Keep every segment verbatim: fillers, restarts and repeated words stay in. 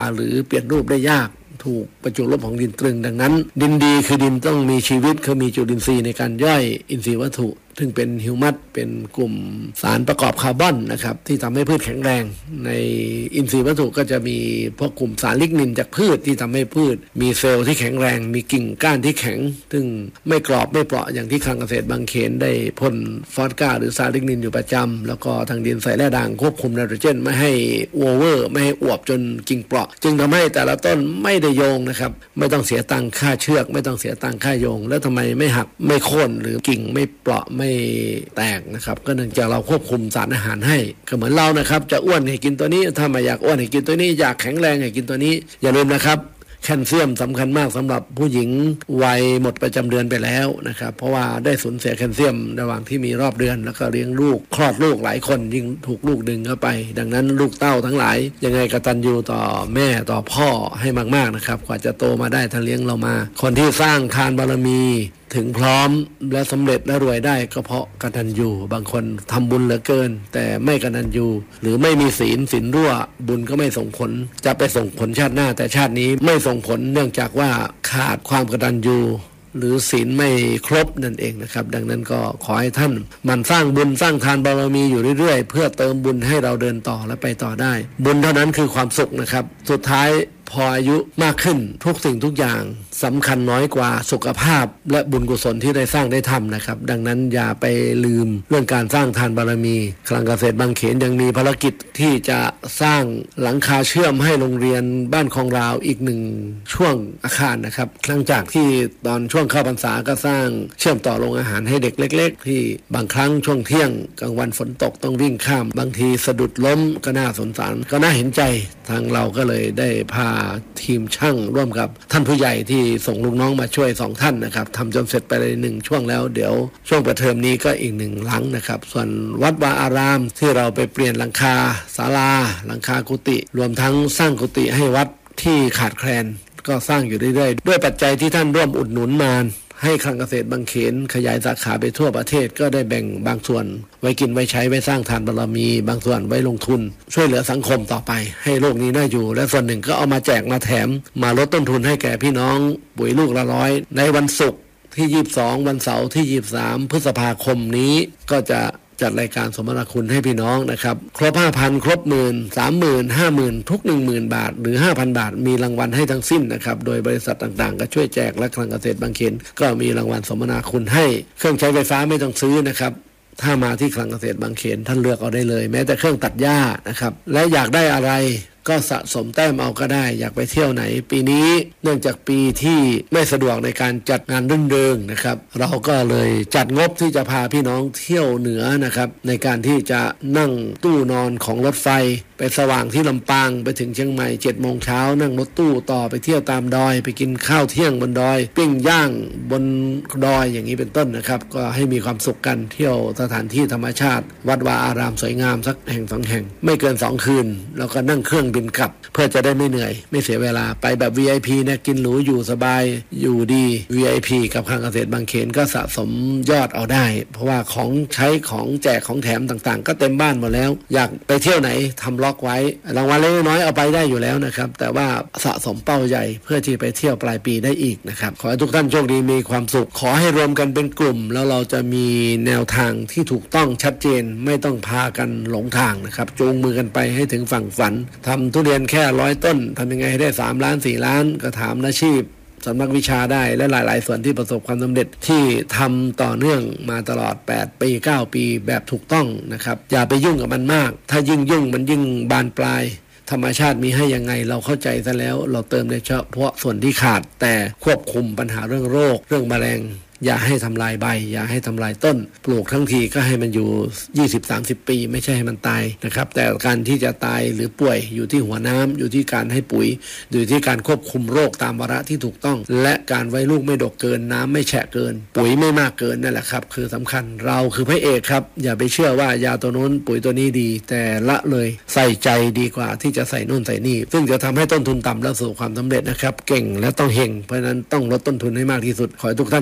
หรือเปลี่ยนรูปได้ยากถูกประจุลบของดินตรึงดังนั้นดินดีคือดินต้องมีชีวิตคือมีจุลินทรีย์ในการย่อยอินทรีย์วัตถุซึ่งเป็นฮิวมัสเป็นกลุ่มสารประกอบคาร์บอนนะครับที่ทำให้พืชแข็งแรงในอินทรีย์วัตถุก็จะมีพวกกลุ่มสารลิกนินจากพืชที่ทำให้พืชมีเซลล์ที่แข็งแรงมีกิ่งก้านที่แข็งซึ่งไม่กรอบไม่เปราะอย่างที่คลังเกษตรบางเขนได้พ่นฟอสก้าหรือสารลิกนินอยู่ประจำแล้วก็ทางดินใส่แร่ด่างควบคุมไนโตรเจนไม่ให้โอเวอร์ไม่ให้อวบจนกิ่งเปราะจึงทำให้แต่ละต้นไม่ได้โยงนะครับไม่ต้องเสียตังค่าเชือกไม่ต้องเสียตังค่าโยงแล้วทำไมไม่หักไม่โค่นหรือกิ่งไม่เปราะไม่แตกนะครับก็เนื่องจากเราควบคุมสารอาหารให้ก็เหมือนเรานะครับจะอ้วนให้กินตัวนี้ถ้าไม่อยากอ้วนให้กินตัวนี้อยากแข็งแรงให้กินตัวนี้อย่าลืมนะครับแคลเซียมสำคัญมากสำหรับผู้หญิงวัยหมดประจำเดือนไปแล้วนะครับเพราะว่าได้สูญเสียแคลเซียมระหว่างที่มีรอบเดือนแล้วก็เลี้ยงลูกคลอดลูกหลายคนยิ่งถูกลูกดึงเข้าไปดังนั้นลูกเต้าทั้งหลายยังไงกตัญญูต่อแม่ต่อพ่อให้มากๆนะครับกว่าจะโตมาได้ถ้าเลี้ยงเรามาคนที่สร้างทานบารมีถึงพร้อมและสำเร็จและรวยได้ก็เพราะกตัญญูบางคนทำบุญเหลือเกินแต่ไม่กตัญญูหรือไม่มีศีลศีลรั่วบุญก็ไม่ส่งผลจะไปส่งผลชาติหน้าแต่ชาตินี้ไม่ส่งผลเนื่องจากว่าขาดความกตัญญูหรือศีลไม่ครบนั่นเองนะครับดังนั้นก็ขอให้ท่านมันสร้างบุญสร้างทานบารมีอยู่เรื่อยๆเพื่อเติมบุญให้เราเดินต่อและไปต่อได้บุญเท่านั้นคือความสุขนะครับสุดท้ายพออายุมากขึ้นทุกสิ่งทุกอย่างสำคัญน้อยกว่าสุขภาพและบุญกุศลที่ได้สร้างได้ทำนะครับดังนั้นอย่าไปลืมเรื่องการสร้างทานบารมีคลังเกษตรบางเขนยังมีภารกิจที่จะสร้างหลังคาเชื่อมให้โรงเรียนบ้านคลองราวอีกหนึ่งช่วงอาคารนะครับหลังจากที่ตอนช่วงเข้าพรรษาก็สร้างเชื่อมต่อโรงอาหารให้เด็กเล็กๆที่บางครั้งช่วงเที่ยงกลางวันฝนตกต้องวิ่งข้ามบางทีสะดุดล้มก็น่าสงสารก็น่าเห็นใจทางเราก็เลยได้พาทีมช่างร่วมกับท่านผู้ใหญ่ที่ส่งลูกน้องมาช่วยสองท่านนะครับทำจนเสร็จไปเลยหนึ่งช่วงแล้วเดี๋ยวช่วงเปิดเทอมนี้ก็อีกหนึ่งหลังนะครับส่วนวัดวาอารามที่เราไปเปลี่ยนหลังคาศาลาหลังคากุฏิรวมทั้งสร้างกุฏิให้วัดที่ขาดแคลนก็สร้างอยู่เรื่อยๆด้วยปัจจัยที่ท่านร่วมอุดหนุนมาให้คลังเกษตรบางเขนขยายสาขาไปทั่วประเทศก็ได้แบ่งบางส่วนไว้กินไว้ใช้ไว้สร้างทานบารมีบางส่วนไว้ลงทุนช่วยเหลือสังคมต่อไปให้โลกนี้น่าอยู่และส่วนหนึ่งก็เอามาแจกมาแถมมาลดต้นทุนให้แก่พี่น้องปุ๋ยลูกละร้อยในวันศุกร์ที่ยี่สิบสองวันเสาร์ที่ยี่สิบสามพฤษภาคมนี้ก็จะจัดรายการสมนาคุณให้พี่น้องนะครับครบ ห้าพัน ครบหมื่น สามหมื่น ห้าหมื่น ทุก หนึ่งหมื่น บาทหรือ ห้าพัน บาทมีรางวัลให้ทั้งสิ้นนะครับโดยบริษัทต่างๆก็ช่วยแจกและคลังเกษตรบางเขนก็มีรางวัลสมนาคุณให้เครื่องใช้ไฟฟ้าไม่ต้องซื้อนะครับถ้ามาที่คลังเกษตรบางเขนท่านเลือกเอาได้เลยแม้แต่เครื่องตัดหญ้านะครับและอยากได้อะไรก็สะสมแต้มเอาก็ได้อยากไปเที่ยวไหนปีนี้เนื่องจากปีที่ไม่สะดวกในการจัดงานรื่นเริงนะครับเราก็เลยจัดงบที่จะพาพี่น้องเที่ยวเหนือนะครับในการที่จะนั่งตู้นอนของรถไฟไปสว่างที่ลำปางไปถึงเชียงใหม่เจ็ดโมงเช้านั่งรถตู้ต่อไปเที่ยวตามดอยไปกินข้าวเที่ยงบนดอยปิ้งย่างบนดอยอย่างนี้เป็นต้นนะครับก็ให้มีความสุขกันเที่ยวสถานที่ธรรมชาติวัดวาอารามสวยงามสักแห่งสองแห่งไม่เกินสองคืนแล้วก็นั่งเครื่องบินกลับเพื่อจะได้ไม่เหนื่อยไม่เสียเวลาไปแบบ วี ไอ พี เนี่ยกินหรูอยู่สบายอยู่ดี วี ไอ พี กับคลังเกษตรบางเขนก็สะสมยอดเอาได้เพราะว่าของใช้ของแจกของแถมต่างๆก็เต็มบ้านหมดแล้วอยากไปเที่ยวไหนทำล็อกไว้รางวัลเล็กน้อยเอาไปได้อยู่แล้วนะครับแต่ว่าสะสมเป้าใหญ่เพื่อที่ไปเที่ยวปลายปีได้อีกนะครับขอให้ทุกท่านโชคดีมีความสุขขอให้รวมกันเป็นกลุ่มแล้วเราจะมีแนวทางที่ถูกต้องชัดเจนไม่ต้องพากันหลงทางนะครับจูงมือกันไปให้ถึงฝั่งฝันทำทุเรียนแค่ร้อยต้นทำยังไงให้ได้สามล้านสี่ล้านก็ถามอาชีพสำนักวิชาได้และหลายๆส่วนที่ประสบความสำเร็จที่ทำต่อเนื่องมาตลอดแปดปีเก้าปีแบบถูกต้องนะครับอย่าไปยุ่งกับมันมากถ้ายิ่งยุ่งมันยิ่งบานปลายธรรมชาติมีให้ยังไงเราเข้าใจซะแล้วเราเติมในเฉพาะส่วนที่ขาดแต่ควบคุมปัญหาเรื่องโรคเรื่องแมลงอย่าให้ทำลายใบอย่าให้ทำลายต้นปลูกทั้งทีก็ให้มันอยู่ ยี่สิบสามสิบ ปีไม่ใช่ให้มันตายนะครับแต่การที่จะตายหรือป่วยอยู่ที่หัวน้ำอยู่ที่การให้ปุ๋ยอยู่ที่การควบคุมโรคตามวาระที่ถูกต้องและการไว้ลูกไม่ดกเกินน้ำไม่แฉะเกินปุ๋ยไม่มากเกินนั่นแหละครับคือสำคัญเราคือพระเอกครับอย่าไปเชื่อว่ายาตัวนู้นปุ๋ยตัวนี้ดีแต่ละเลยใส่ใจดีกว่าที่จะใส่นู่นใส่นี่ซึ่งจะทำให้ต้นทุนต่ำและสู่ความสำเร็จนะครับเก่งและต้องเฮงเพราะฉะนั้นต้องลดต้นทุนให้มากที่สุดขอให้ทุกท่านโชคดี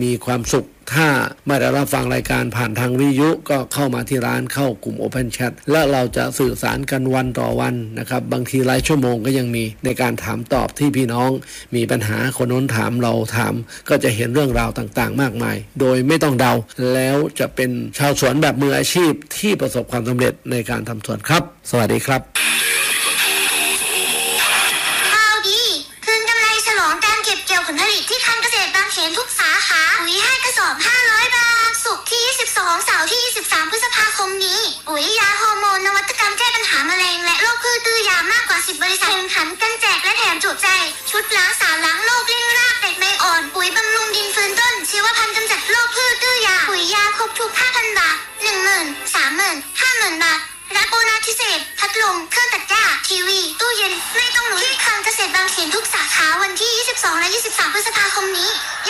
มีความสุขถ้าไม่ได้รับฟังรายการผ่านทางวิทยุก็เข้ามาที่ร้านเข้ากลุ่ม Open Chat และเราจะสื่อสารกันวันต่อวันนะครับบางทีหลายชั่วโมงก็ยังมีในการถามตอบที่พี่น้องมีปัญหาคนโน้นถามเราถามก็จะเห็นเรื่องราวต่างๆมากมายโดยไม่ต้องเดาแล้วจะเป็นชาวสวนแบบมืออาชีพที่ประสบความสำเร็จในการทำสวนครับสวัสดีครับผลผลิตที่คลังเกษตรบางเขนทุกสาขาปุ๋ยให้กระสอบห้าร้อยบาทศุกร์ที่ยี่สิบสองเสาร์ที่ยี่สิบสามพฤษภาคมนี้ปุ๋ยยาฮอร์โมนนวัตกรรมแก้ปัญหามะเร็งและโรคพืชตื้อยามากกว่าสิบบริษัทแข่งขันกันแจกและแถมจุใจชุดล้างสารล้างโรคเร่งรากเด็กใบอ่อนปุ๋ยบำรุงดินฟื้นต้นชีวพันธุ์กำจัดโรคพืชตื้อยาปุ๋ยยาครบทุก ห้าพัน บาท หนึ่งหมื่น สามหมื่น ห้าหมื่น บาทรับโบนัสพิเศษพัดลมเครื่องตัดหญ้าทีวีตู้เย็นไม่ต้องลุ้นที่คลังเกษตรบางเขนทุกสาขาวันที่ยี่สิบสองและยี่สิบสามพฤษภาคมนี้